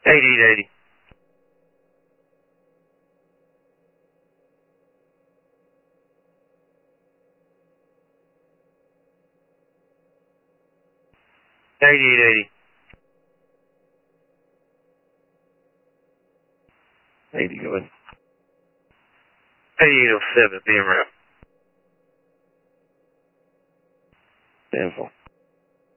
8880. 8880. 80, go ahead. 8807, being route. Info.